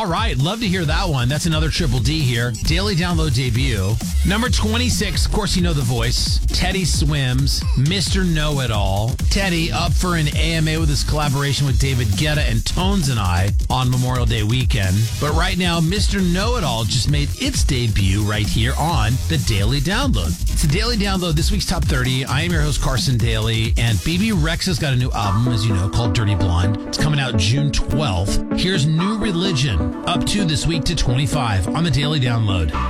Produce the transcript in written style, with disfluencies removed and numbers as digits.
All right, love to hear that one. That's another Triple D here. Daily Download debut. Number 26, of course you know the voice. Teddy Swims, Mr. Know-It-All. Teddy up for an AMA with his collaboration with David Guetta and Tones and I on Memorial Day weekend. But right now, Mr. Know-It-All just made its debut right here on the Daily Download. It's the Daily Download, this week's Top 30. I am your host, Carson Daly, and BB Rex has got a new album, as you know, called Dirty Blonde. It's coming out June 12th. Here's New Religion, up to this week to 25 on the Daily Download.